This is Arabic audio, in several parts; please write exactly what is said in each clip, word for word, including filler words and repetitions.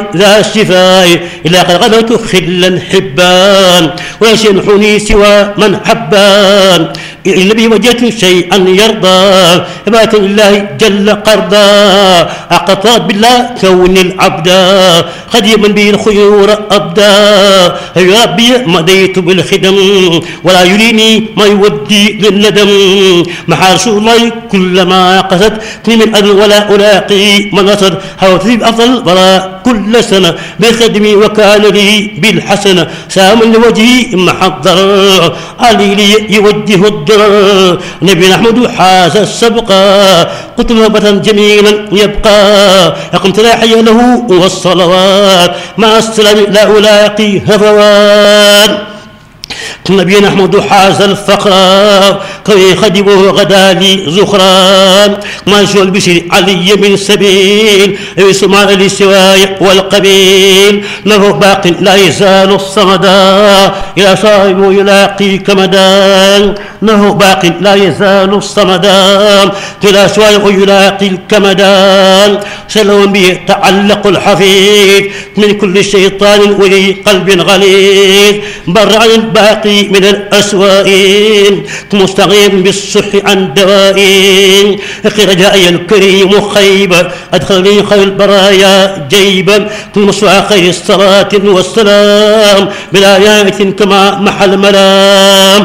ذا الشفاء إلا قد غدوت خلا حبان ولا ينحني سوى من حبان إلا بي وجدت شيئا يرضى عبادة الله جل قرضا أقطعت بالله كون العبدا خديما به الخيور أبدا يا ربي مضيت بالخدم ولا يريني ما يودي للندم محا رسول الله كلما قصدتني من أذى ولا ألاقي من نصر حوت في أفضل ولا كل سنة بخدمي وكان لي بالحسنة سام لوجهي محضر علي لي يوجه الضرر نبي أحمد حاز السبقة قلت نوبة جميلا يبقى أقمت لا حي له والصلوات مع السلام لا ألاقي هفوان نبينا أحمد حاز الفقر كي خدمه غدا لي زخران ما شو البشر علي من سبيل يسمع للسواي والقبيل له باق لا يزال الصمدا إلى صاحبه يلاقي كمدان له باق لا يزال الصمدان إلى صاحبه يلاقي الكمدان سلام به تعلق الحفيظ من كل شيطان ولي قلب غليظ بر عن الباقي من الأسوائين مستغيم بالصح عن دوائين رجائي الكريم خيبا أدخلني خير البرايا جيبا مصفى خير الصلاة والسلام بالآيات كما محل ملام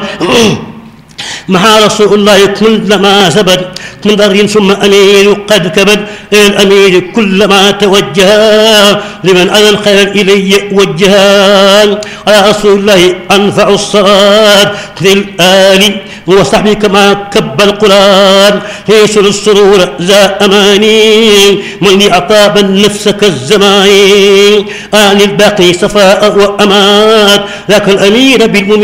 مع رسول الله كلما ثبت من ذر ثم أمير قد كبد الأمير كلما توجه لمن أذى الخير إلي وجها على رسول الله أنفع الصلاة ذي الآل وصحبه كما كب القرآن يسر السرور ذا أماني من أعطاب النفس كالزمان آن الباقي صفاء وأمان ذاك الأمير بالمؤمنين